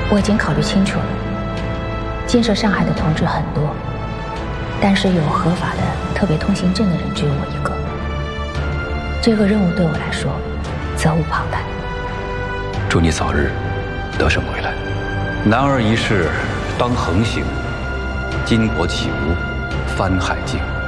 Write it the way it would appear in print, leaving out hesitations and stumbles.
我已经考虑清楚了，建设上海的同志很多，但是有合法的特别通行证的人只有我一个。这个任务对我来说责无旁贷。 祝你早日得胜归来。男儿一世当横行，巾帼起舞翻海境。